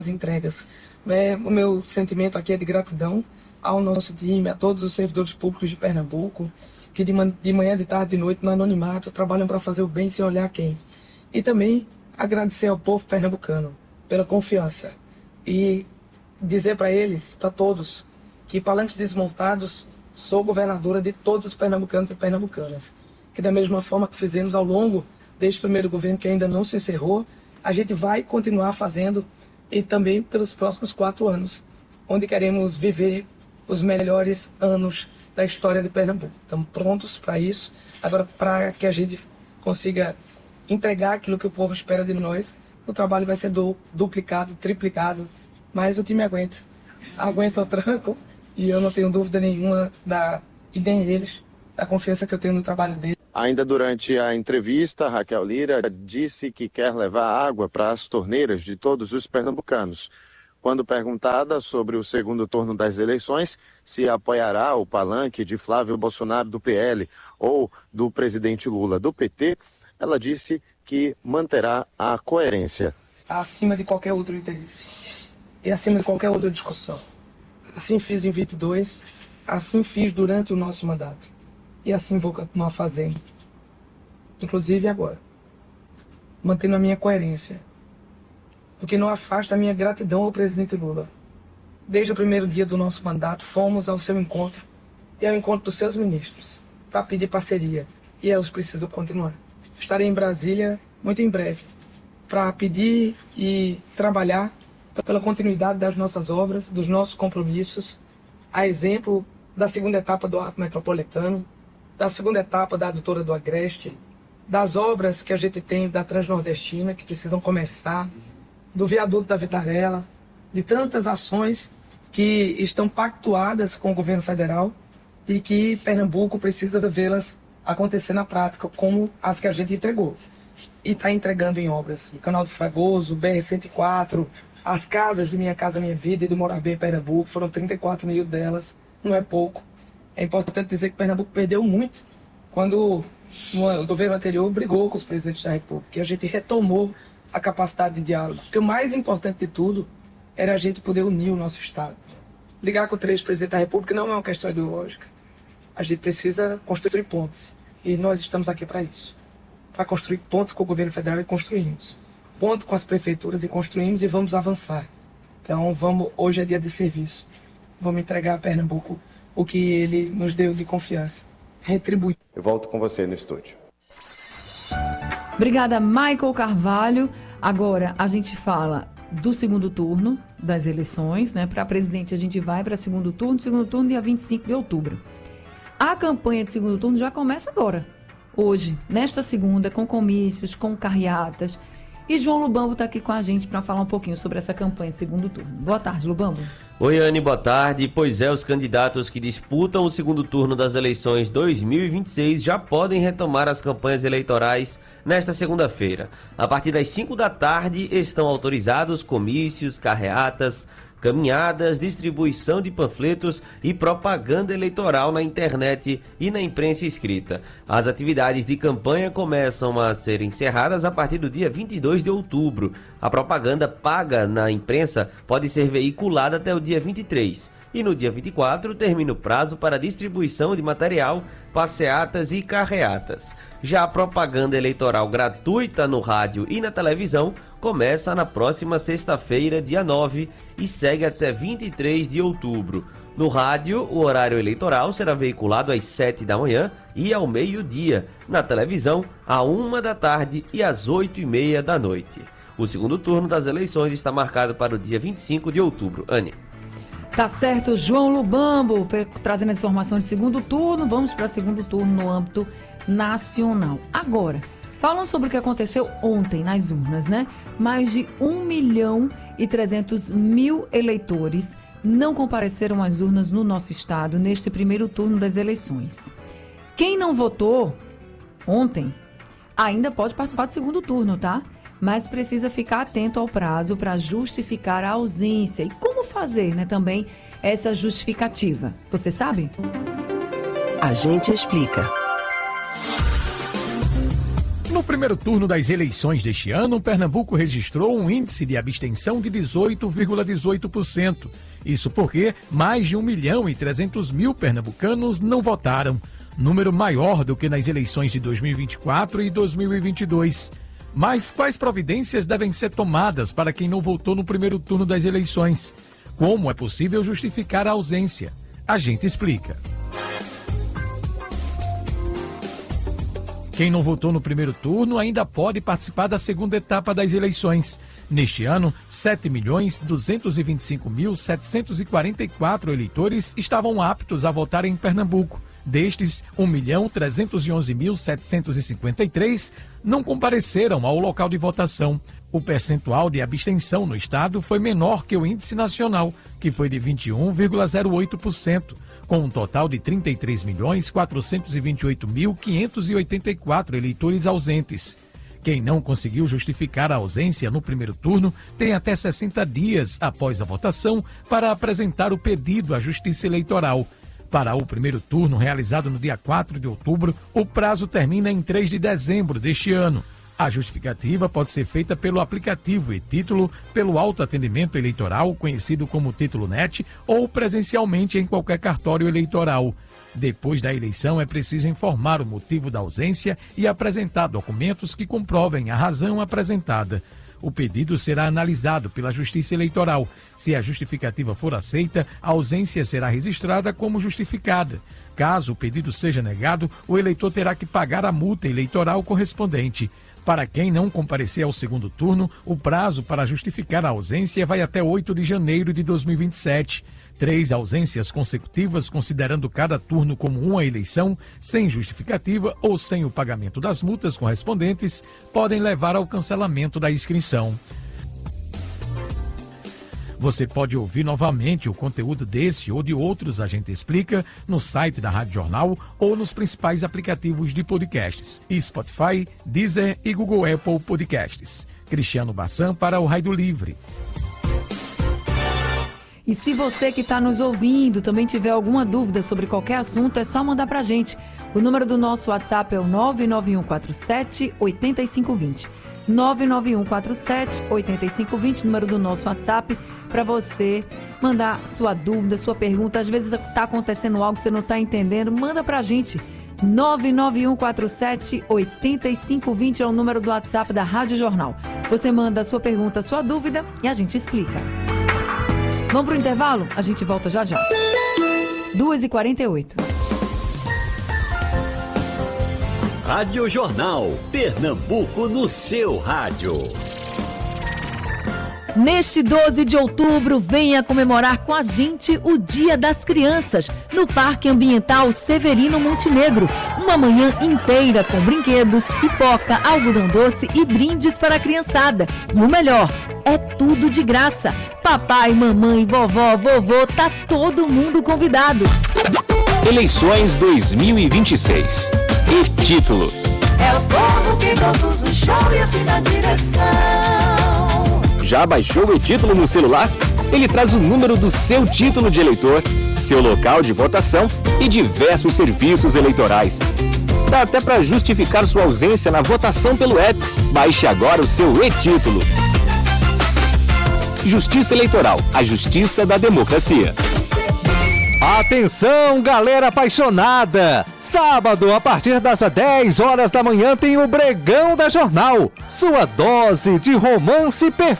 entregas. O meu sentimento aqui é de gratidão ao nosso time, a todos os servidores públicos de Pernambuco, que de manhã, de tarde, de noite, no anonimato, trabalham para fazer o bem sem olhar quem. E também agradecer ao povo pernambucano pela confiança e dizer para eles, para todos, que Palanques Desmontados, sou governadora de todos os pernambucanos e pernambucanas, que da mesma forma que fizemos ao longo deste primeiro governo que ainda não se encerrou, a gente vai continuar fazendo e também pelos próximos 4 anos, onde queremos viver os melhores anos da história de Pernambuco. Estamos prontos para isso. Agora, para que a gente consiga entregar aquilo que o povo espera de nós, o trabalho vai ser duplicado, triplicado, mas o time aguenta o tranco, e eu não tenho dúvida nenhuma e nem eles, da confiança que eu tenho no trabalho deles. Ainda durante a entrevista, Raquel Lira disse que quer levar água para as torneiras de todos os pernambucanos. Quando perguntada sobre o segundo turno das eleições, se apoiará o palanque de Flávio Bolsonaro do PL ou do presidente Lula do PT, ela disse que manterá a coerência. Acima de qualquer outro interesse e acima de qualquer outra discussão. Assim fiz em 22, assim fiz durante o nosso mandato e assim vou continuar fazendo, inclusive agora, mantendo a minha coerência, o que não afasta a minha gratidão ao presidente Lula. Desde o primeiro dia do nosso mandato, fomos ao seu encontro e ao encontro dos seus ministros, para pedir parceria, e eles precisam continuar. Estarei em Brasília muito em breve, para pedir e trabalhar pela continuidade das nossas obras, dos nossos compromissos, a exemplo da segunda etapa do Arco Metropolitano, da segunda etapa da Adutora do Agreste, das obras que a gente tem da Transnordestina, que precisam começar, do viaduto da Vitarella, de tantas ações que estão pactuadas com o governo federal e que Pernambuco precisa vê-las acontecer na prática, como as que a gente entregou. E está entregando em obras. O Canal do Fragoso, o BR-104, as casas do Minha Casa Minha Vida e do Morar Bem em Pernambuco, foram 34 mil delas, não é pouco. É importante dizer que Pernambuco perdeu muito quando o governo anterior brigou com os presidentes da República, que a gente retomou a capacidade de diálogo. Porque o mais importante de tudo era a gente poder unir o nosso Estado. Ligar com 3 presidentes da República não é uma questão ideológica. A gente precisa construir pontes. E nós estamos aqui para isso. Para construir pontes com o governo federal e construímos. Ponto com as prefeituras e construímos e vamos avançar. Então hoje é dia de serviço. Vamos entregar a Pernambuco o que ele nos deu de confiança. Retribuir. Eu volto com você no estúdio. Obrigada, Michael Carvalho. Agora a gente fala do segundo turno das eleições, né? Para presidente a gente vai para segundo turno dia 25 de outubro. A campanha de segundo turno já começa agora, hoje, nesta segunda, com comícios, com carreatas. E João Lubambo está aqui com a gente para falar um pouquinho sobre essa campanha de segundo turno. Boa tarde, Lubambo. Oi, Anne, boa tarde. Pois é, os candidatos que disputam o segundo turno das eleições 2026 já podem retomar as campanhas eleitorais nesta segunda-feira. A partir das 5 da tarde estão autorizados comícios, carreatas, caminhadas, distribuição de panfletos e propaganda eleitoral na internet e na imprensa escrita. As atividades de campanha começam a ser encerradas a partir do dia 22 de outubro. A propaganda paga na imprensa pode ser veiculada até o dia 23. E no dia 24 termina o prazo para distribuição de material, passeatas e carreatas. Já a propaganda eleitoral gratuita no rádio e na televisão começa na próxima sexta-feira, dia 9, e segue até 23 de outubro. No rádio, o horário eleitoral será veiculado às 7 da manhã e ao meio-dia. Na televisão, à 1 da tarde e às 8h30 da noite. O segundo turno das eleições está marcado para o dia 25 de outubro. Anne. Tá certo, João Lubambo, trazendo as informações de segundo turno. Vamos para segundo turno no âmbito nacional. Agora, falando sobre o que aconteceu ontem nas urnas, né? Mais de 1.300.000 eleitores não compareceram às urnas no nosso estado neste primeiro turno das eleições. Quem não votou ontem ainda pode participar do segundo turno, tá? Mas precisa ficar atento ao prazo para justificar a ausência. E como fazer, né, também essa justificativa? Você sabe? A gente explica. No No primeiro turno das eleições deste ano, Pernambuco registrou um índice de abstenção de 18,18%. Isso porque mais de 1.300.000 pernambucanos não votaram, número maior do que nas eleições de 2024 e 2022. Mas quais providências devem ser tomadas para quem não votou no primeiro turno das eleições? Como é possível justificar a ausência? A gente explica. Quem não votou no primeiro turno ainda pode participar da segunda etapa das eleições. Neste ano, 7.225.744 eleitores estavam aptos a votar em Pernambuco. Destes, 1.311.753 não compareceram ao local de votação. O percentual de abstenção no estado foi menor que o índice nacional, que foi de 21,08%. com um total de 33.428.584 eleitores ausentes. Quem não conseguiu justificar a ausência no primeiro turno tem até 60 dias após a votação para apresentar o pedido à Justiça Eleitoral. Para o primeiro turno, realizado no dia 4 de outubro, o prazo termina em 3 de dezembro deste ano. A justificativa pode ser feita pelo aplicativo e-Título, pelo autoatendimento eleitoral, conhecido como Título Net, ou presencialmente em qualquer cartório eleitoral. Depois da eleição, é preciso informar o motivo da ausência e apresentar documentos que comprovem a razão apresentada. O pedido será analisado pela Justiça Eleitoral. Se a justificativa for aceita, a ausência será registrada como justificada. Caso o pedido seja negado, o eleitor terá que pagar a multa eleitoral correspondente. Para quem não comparecer ao segundo turno, o prazo para justificar a ausência vai até 8 de janeiro de 2027. 3 ausências consecutivas, considerando cada turno como uma eleição, sem justificativa ou sem o pagamento das multas correspondentes, podem levar ao cancelamento da inscrição. Você pode ouvir novamente o conteúdo desse ou de outros A Gente Explica no site da Rádio Jornal ou nos principais aplicativos de podcasts, Spotify, Deezer e Google Apple Podcasts. Cristiano Bassan para o Rádio Livre. E se você que está nos ouvindo também tiver alguma dúvida sobre qualquer assunto, é só mandar para a gente. O número do nosso WhatsApp é o 99147-8520. 99147-8520, número do nosso WhatsApp, para você mandar sua dúvida, sua pergunta. Às vezes está acontecendo algo que você não está entendendo, manda para a gente. 99147-8520 é o número do WhatsApp da Rádio Jornal. Você manda a sua pergunta, a sua dúvida e a gente explica. Vamos para o intervalo? A gente volta já já. 2h48. Rádio Jornal, Pernambuco no seu rádio. Neste 12 de outubro, venha comemorar com a gente o Dia das Crianças, no Parque Ambiental Severino Montenegro. Uma manhã inteira com brinquedos, pipoca, algodão doce e brindes para a criançada. E o melhor, é tudo de graça. Papai, mamãe, vovó, vovô, tá todo mundo convidado. Eleições 2026. E título: é o povo que produz o show e assim na direção. Já baixou o e-título no celular? Ele traz o número do seu título de eleitor, seu local de votação e diversos serviços eleitorais. Dá até para justificar sua ausência na votação pelo app. Baixe agora o seu e-título. Justiça Eleitoral, a justiça da democracia. Atenção, galera apaixonada! Sábado, a partir das 10 horas da manhã, tem o Bregão da Jornal. Sua dose de romance perfeito.